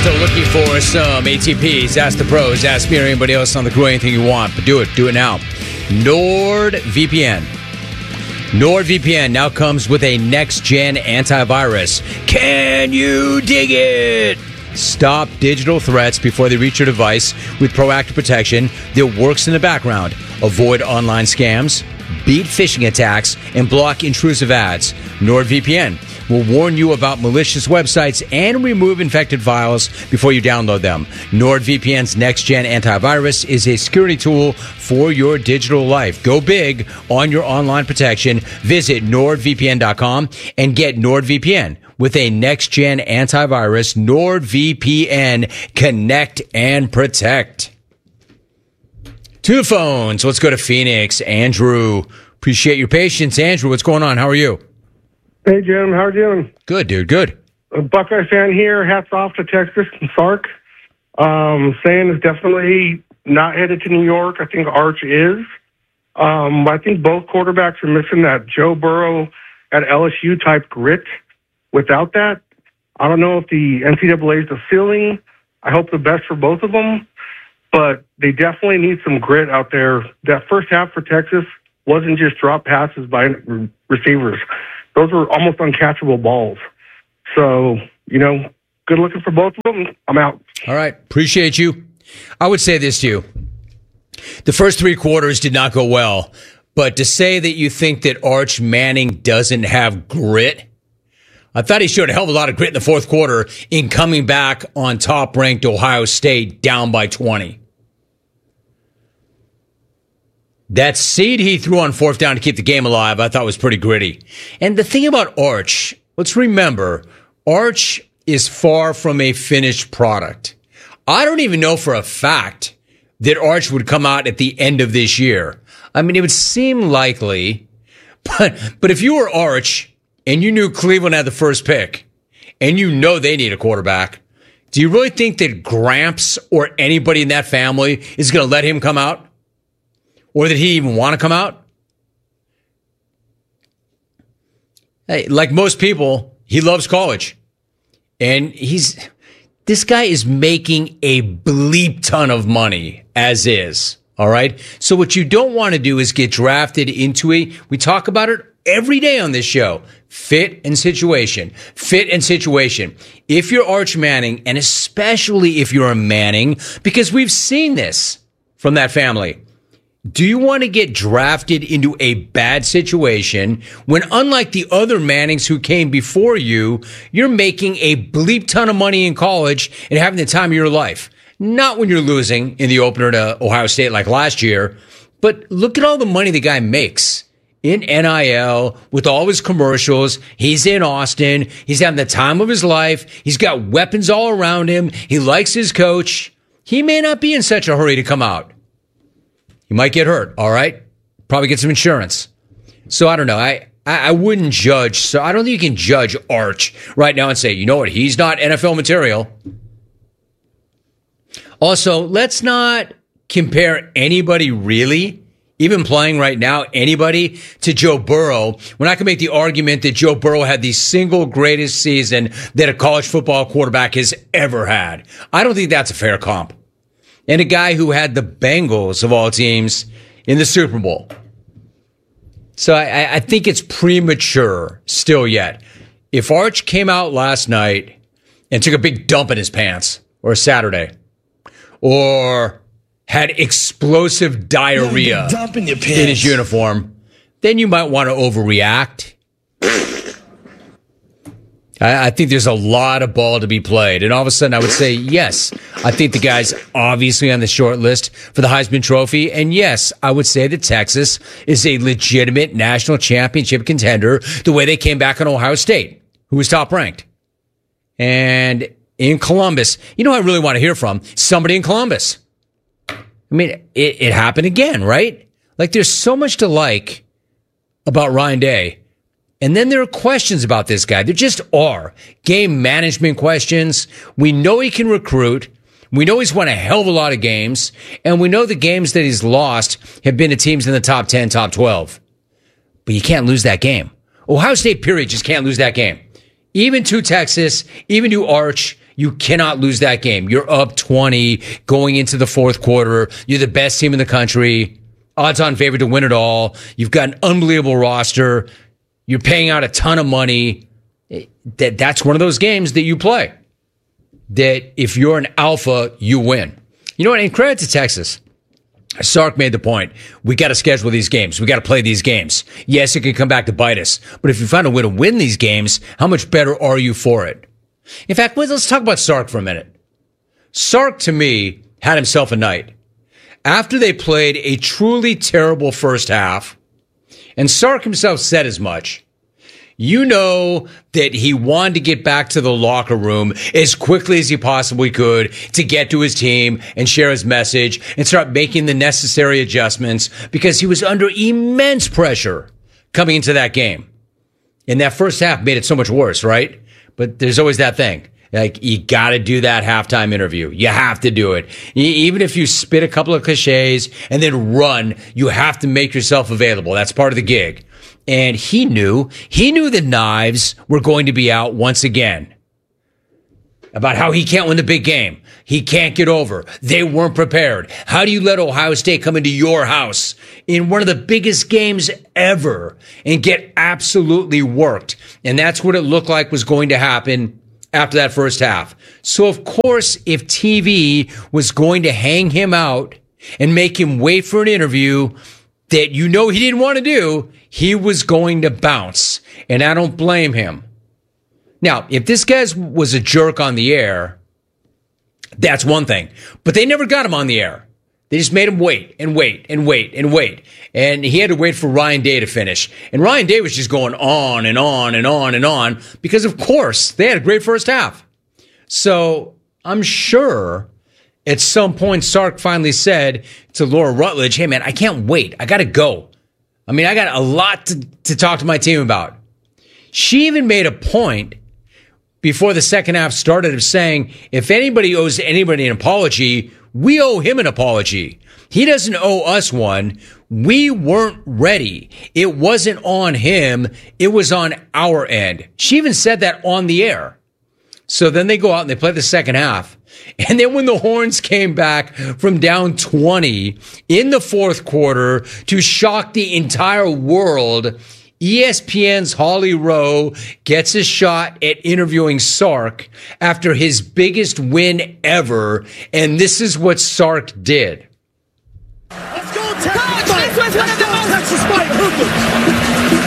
Still looking for some ATPs. Ask the pros. Ask me or anybody else on the crew anything you want. But do it. Do it now. NordVPN. NordVPN now comes with a next-gen antivirus. Can you dig it? Stop digital threats before they reach your device with proactive protection that works in the background. Avoid online scams, beat phishing attacks, and block intrusive ads. NordVPN will warn you about malicious websites and remove infected files before you download them. NordVPN's next-gen antivirus is a security tool for your digital life. Go big on your online protection. Visit NordVPN.com and get NordVPN with a next-gen antivirus. NordVPN. Connect and protect. To the phones. Let's go to Phoenix. Andrew. Appreciate your patience. Andrew, what's going on? How are you? Hey, Jim. How are you doing? Good, dude. Good. A Buckeye fan here. Hats off to Texas and Sark. Saying is definitely not headed to New York. I think Arch is. I think both quarterbacks are missing that Joe Burrow at LSU type grit. Without that, I don't know if the NCAA is the ceiling. I hope the best for both of them, but they definitely need some grit out there. That first half for Texas wasn't just drop passes by receivers. Those were almost uncatchable balls. So, good looking for both of them. I'm out. All right. Appreciate you. I would say this to you. The first three quarters did not go well, but to say that you think that Arch Manning doesn't have grit, I thought he showed a hell of a lot of grit in the fourth quarter in coming back on top-ranked Ohio State down by 20. That seed he threw on fourth down to keep the game alive, I thought was pretty gritty. And the thing about Arch, let's remember, Arch is far from a finished product. I don't even know for a fact that Arch would come out at the end of this year. I mean, it would seem likely, but if you were Arch and you knew Cleveland had the first pick and you know they need a quarterback, do you really think that Gramps or anybody in that family is going to let him come out? Or did he even want to come out? Hey, like most people, he loves college. And this guy is making a bleep ton of money as is. All right. So what you don't want to do is get drafted into we talk about it every day on this show. Fit and situation. Fit and situation. If you're Arch Manning, and especially if you're a Manning, because we've seen this from that family. Do you want to get drafted into a bad situation when, unlike the other Mannings who came before you, you're making a bleep ton of money in college and having the time of your life? Not when you're losing in the opener to Ohio State like last year, but look at all the money the guy makes in NIL with all his commercials. He's in Austin. He's having the time of his life. He's got weapons all around him. He likes his coach. He may not be in such a hurry to come out. You might get hurt, all right? Probably get some insurance. So I don't know. I wouldn't judge. So I don't think you can judge Arch right now and say, you know what, he's not NFL material. Also, let's not compare anybody really, even playing right now, anybody to Joe Burrow. When I can make the argument that Joe Burrow had the single greatest season that a college football quarterback has ever had. I don't think that's a fair comp. And a guy who had the Bengals, of all teams, in the Super Bowl. So I think it's premature still yet. If Arch came out last night and took a big dump in his pants, or Saturday, or had explosive diarrhea in his uniform, then you might want to overreact. I think there's a lot of ball to be played. And all of a sudden, I would say, yes, I think the guy's obviously on the short list for the Heisman Trophy. And yes, I would say that Texas is a legitimate national championship contender the way they came back on Ohio State, who was top ranked. And in Columbus, you know who I really want to hear from? Somebody in Columbus. I mean, it happened again, right? Like, there's so much to like about Ryan Day. And then there are questions about this guy. There just are. Game management questions. We know he can recruit. We know he's won a hell of a lot of games. And we know the games that he's lost have been to teams in the top 10, top 12. But you can't lose that game. Ohio State, period, just can't lose that game. Even to Texas, even to Arch, You cannot lose that game. You're up 20 going into the fourth quarter. You're the best team in the country. Odds-on favorite to win it all. You've got an unbelievable roster. You're paying out a ton of money. That's one of those games that you play. That if you're an alpha, you win. You know what? And credit to Texas. Sark made the point. We got to schedule these games. We got to play these games. Yes, it could come back to bite us. But if you find a way to win these games, how much better are you for it? In fact, let's talk about Sark for a minute. Sark, to me, had himself a night. After they played a truly terrible first half, and Sark himself said as much, you know that he wanted to get back to the locker room as quickly as he possibly could to get to his team and share his message and start making the necessary adjustments because he was under immense pressure coming into that game. And that first half made it so much worse, right? But there's always that thing. Like, you got to do that halftime interview. You have to do it. Even if you spit a couple of cliches and then run, you have to make yourself available. That's part of the gig. And he knew the knives were going to be out once again about how he can't win the big game. He can't get over. They weren't prepared. How do you let Ohio State come into your house in one of the biggest games ever and get absolutely worked? And that's what it looked like was going to happen after that first half. So, of course, if TV was going to hang him out and make him wait for an interview that he didn't want to do, he was going to bounce. And I don't blame him. Now, if this guy was a jerk on the air, that's one thing. But they never got him on the air. They just made him wait and wait and wait and wait. And he had to wait for Ryan Day to finish. And Ryan Day was just going on and on and on and on because, of course, they had a great first half. So I'm sure at some point Sark finally said to Laura Rutledge, hey, man, I can't wait. I got to go. I mean, I got a lot to talk to my team about. She even made a point before the second half started of saying, if anybody owes anybody an apology, we owe him an apology. He doesn't owe us one. We weren't ready. It wasn't on him. It was on our end. She even said that on the air. So then they go out and they play the second half. And then when the Horns came back from down 20 in the fourth quarter to shock the entire world, ESPN's Holly Rowe gets a shot at interviewing Sark after his biggest win ever, and this is what Sark did. Let's go, Texas! Let's go, Texas fight!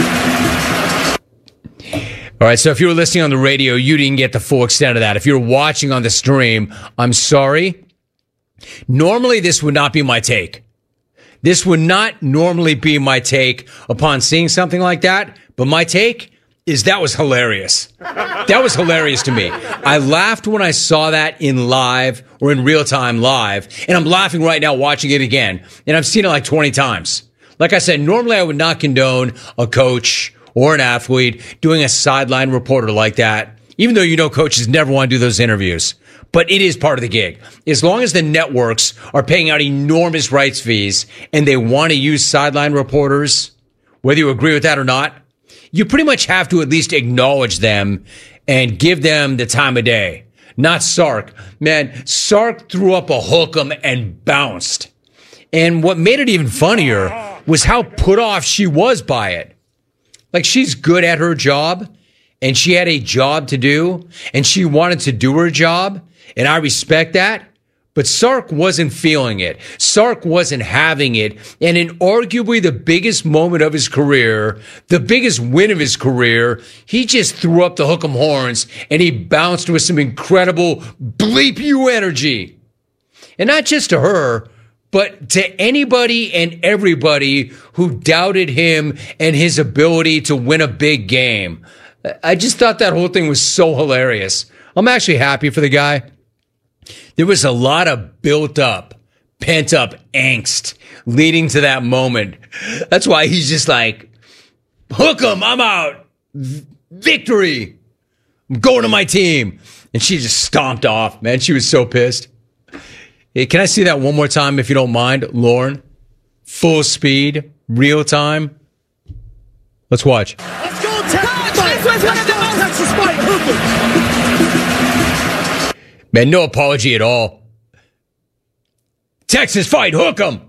All right, so if you were listening on the radio, you didn't get the full extent of that. If you're watching on the stream, I'm sorry. Normally, this would not be my take. This would not normally be my take upon seeing something like that, but my take is that was hilarious. That was hilarious to me. I laughed when I saw that in live or in real time live, and I'm laughing right now watching it again, and I've seen it like 20 times. Like I said, normally I would not condone a coach or an athlete doing a sideline reporter like that, even though coaches never want to do those interviews. But it is part of the gig. As long as the networks are paying out enormous rights fees and they want to use sideline reporters, whether you agree with that or not, you pretty much have to at least acknowledge them and give them the time of day. Not Sark. Man, Sark threw up a hook'em and bounced. And what made it even funnier was how put off she was by it. Like, she's good at her job, and she had a job to do, and she wanted to do her job, and I respect that. But Sark wasn't feeling it. Sark wasn't having it. And in arguably the biggest moment of his career, the biggest win of his career, he just threw up the hook'em horns, and he bounced with some incredible bleep you energy. And not just to her, but to anybody and everybody who doubted him and his ability to win a big game. I just thought that whole thing was so hilarious. I'm actually happy for the guy. There was a lot of built up, pent up angst leading to that moment. That's why he's just like, hook 'em, I'm out. Victory. I'm going to my team. And she just stomped off, man. She was so pissed. Hey, can I see that one more time, if you don't mind, Lauren? Full speed, real time. Let's watch. Let's go, Texas fight! Let's go, Texas fight! Man, no apology at all. Texas fight, hook 'em.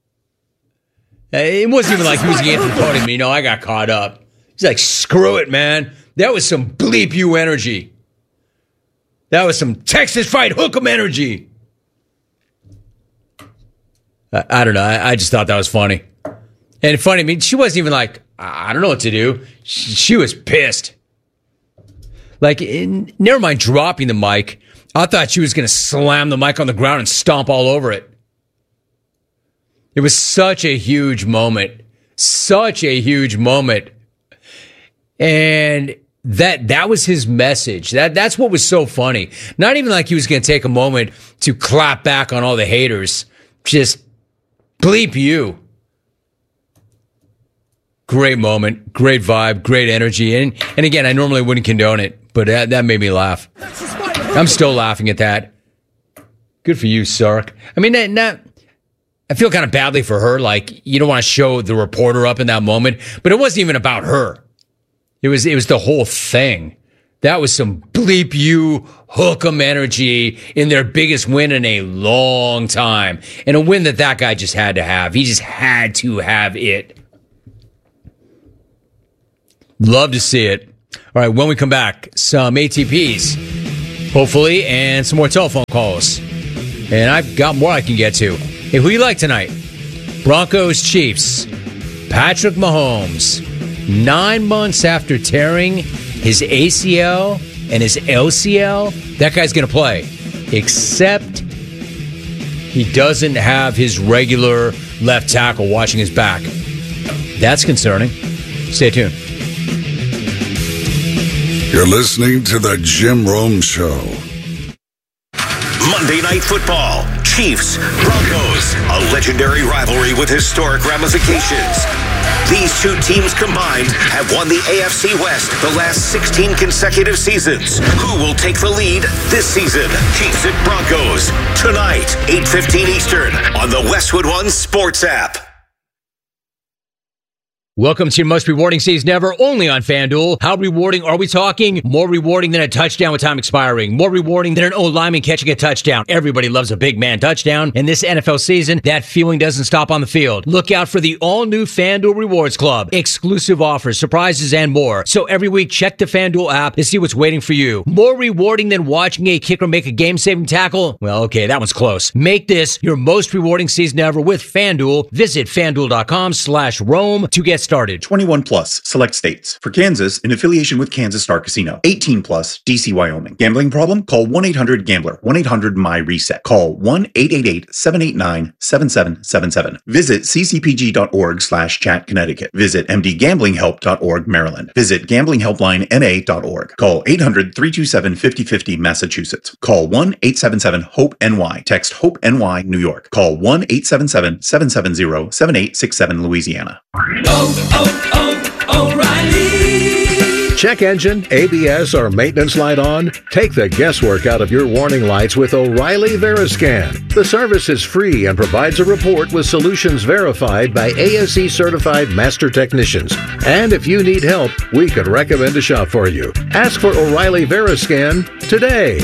It wasn't even like he was Anthony Cody me. No, I got caught up. He's like, screw it, man. That was some bleep you energy. That was some Texas fight, hook 'em energy. I don't know. I just thought that was funny. And funny, I mean, she wasn't even like, I don't know what to do. She was pissed. Like, never mind dropping the mic. I thought she was going to slam the mic on the ground and stomp all over it. It was such a huge moment. Such a huge moment. And that was his message. That's what was so funny. Not even like he was going to take a moment to clap back on all the haters. Just bleep you. Great moment, great vibe, great energy. And again, I normally wouldn't condone it, but that made me laugh. I'm still laughing at that. Good for you, Sark. I mean, I feel kind of badly for her. Like, you don't want to show the reporter up in that moment, but it wasn't even about her. It was the whole thing. That was some bleep you, hook 'em energy in their biggest win in a long time. And a win that guy just had to have. He just had to have it. Love to see it. All right, when we come back, some ATPs, hopefully, and some more telephone calls. And I've got more I can get to. Hey, who you like tonight? Broncos, Chiefs. Patrick Mahomes, 9 months after tearing his ACL and his LCL, that guy's going to play. Except he doesn't have his regular left tackle watching his back. That's concerning. Stay tuned. You're listening to The Jim Rome Show. Monday Night Football. Chiefs, Broncos. A legendary rivalry with historic ramifications. These two teams combined have won the AFC West the last 16 consecutive seasons. Who will take the lead this season? Chiefs at Broncos. Tonight, 8:15 Eastern on the Westwood One Sports app. Welcome to your most rewarding season ever, only on FanDuel. How rewarding are we talking? More rewarding than a touchdown with time expiring. More rewarding than an O-lineman catching a touchdown. Everybody loves a big man touchdown. And this NFL season, that feeling doesn't stop on the field. Look out for the all-new FanDuel Rewards Club. Exclusive offers, surprises, and more. So every week, check the FanDuel app to see what's waiting for you. More rewarding than watching a kicker make a game-saving tackle? Well, okay, that one's close. Make this your most rewarding season ever with FanDuel. Visit FanDuel.com/Rome to get started. 21 plus, select states. For Kansas, in affiliation with Kansas Star Casino. 18 plus, DC, Wyoming. Gambling problem? Call 1-800-GAMBLER. 1-800-MY-RESET. Call 1-888-789-7777. Visit ccpg.org/chat Connecticut. Visit mdgamblinghelp.org Maryland. Visit gamblinghelplinena.org. Call 800-327-5050 Massachusetts. Call 1-877-HOPE-NY. Text HOPE-NY New York. Call 1-877-770-7867 Louisiana. O'Reilly. Check engine, ABS, or maintenance light on? Take the guesswork out of your warning lights with O'Reilly Veriscan. The service is free and provides a report with solutions verified by ASE certified master technicians. And if you need help, we could recommend a shop for you. Ask for O'Reilly Veriscan today.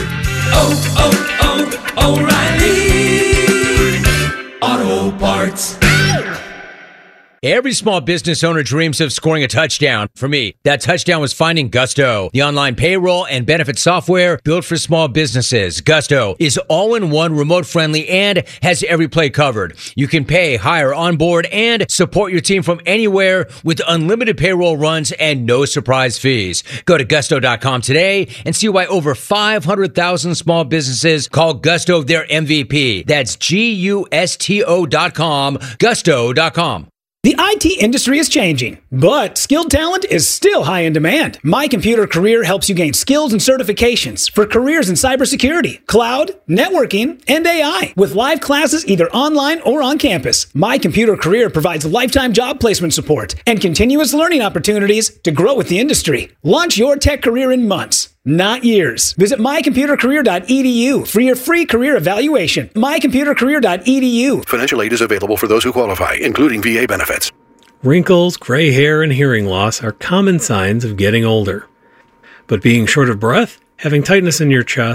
O'Reilly Auto Parts. Every small business owner dreams of scoring a touchdown. For me, that touchdown was finding Gusto, the online payroll and benefit software built for small businesses. Gusto is all-in-one, remote-friendly, and has every play covered. You can pay, hire, onboard, and support your team from anywhere with unlimited payroll runs and no surprise fees. Go to gusto.com today and see why over 500,000 small businesses call Gusto their MVP. That's GUSTO.com, gusto.com. The IT industry is changing, but skilled talent is still high in demand. My Computer Career helps you gain skills and certifications for careers in cybersecurity, cloud, networking, and AI. With live classes either online or on campus, My Computer Career provides lifetime job placement support and continuous learning opportunities to grow with the industry. Launch your tech career in months, not years. Visit mycomputercareer.edu for your free career evaluation. mycomputercareer.edu. Financial aid is available for those who qualify, including VA benefits. Wrinkles, gray hair, and hearing loss are common signs of getting older. But being short of breath, having tightness in your chest,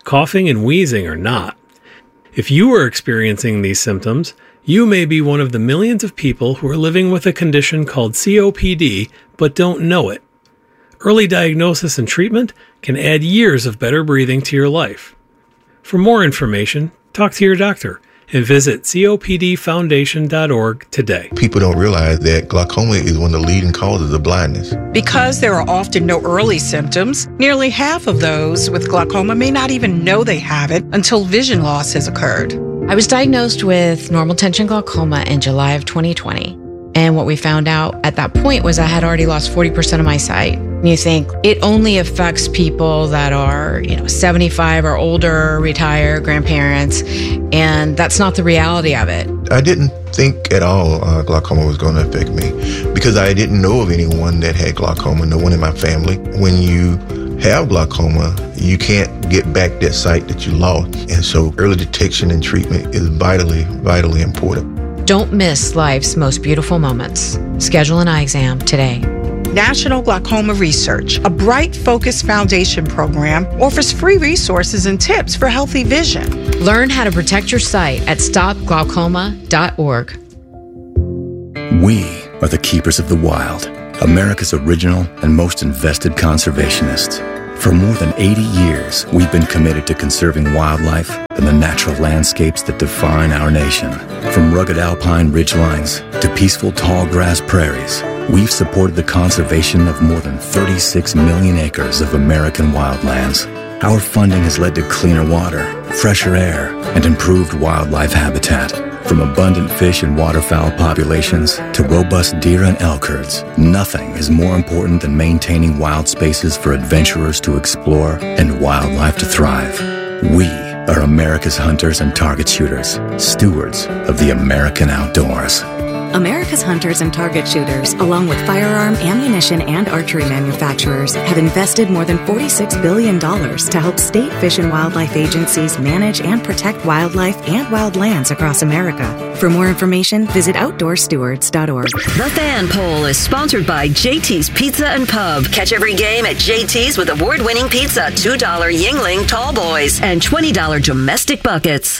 coughing and wheezing are not. If you are experiencing these symptoms, you may be one of the millions of people who are living with a condition called COPD but don't know it. Early diagnosis and treatment can add years of better breathing to your life. For more information, talk to your doctor and visit copdfoundation.org today. People don't realize that glaucoma is one of the leading causes of blindness. Because there are often no early symptoms, nearly half of those with glaucoma may not even know they have it until vision loss has occurred. I was diagnosed with normal tension glaucoma in July of 2020. And what we found out at that point was I had already lost 40% of my sight. And you think it only affects people that are, 75 or older, retired, grandparents, and that's not the reality of it. I didn't think at all glaucoma was going to affect me because I didn't know of anyone that had glaucoma, no one in my family. When you have glaucoma, you can't get back that sight that you lost. And so early detection and treatment is vitally, vitally important. Don't miss life's most beautiful moments. Schedule an eye exam today. National Glaucoma Research, a Bright Focus Foundation program, offers free resources and tips for healthy vision. Learn how to protect your sight at stopglaucoma.org. We are the keepers of the wild, America's original and most invested conservationists. For more than 80 years, we've been committed to conserving wildlife and the natural landscapes that define our nation. From rugged alpine ridgelines to peaceful tall grass prairies, we've supported the conservation of more than 36 million acres of American wildlands. Our funding has led to cleaner water, fresher air, and improved wildlife habitat. From abundant fish and waterfowl populations to robust deer and elk herds, nothing is more important than maintaining wild spaces for adventurers to explore and wildlife to thrive. We are America's hunters and target shooters, stewards of the American outdoors. America's hunters and target shooters, along with firearm, ammunition, and archery manufacturers, have invested more than $46 billion to help state fish and wildlife agencies manage and protect wildlife and wildlands across America. For more information, visit OutdoorStewards.org. The Fan Poll is sponsored by JT's Pizza and Pub. Catch every game at JT's with award-winning pizza, $2 Yingling Tall Boys, and $20 domestic buckets.